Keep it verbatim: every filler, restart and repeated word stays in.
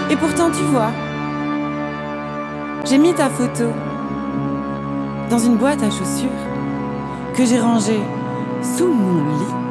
Et pourtant, tu vois, j'ai mis ta photo dans une boîte à chaussures que j'ai rangée sous mon lit.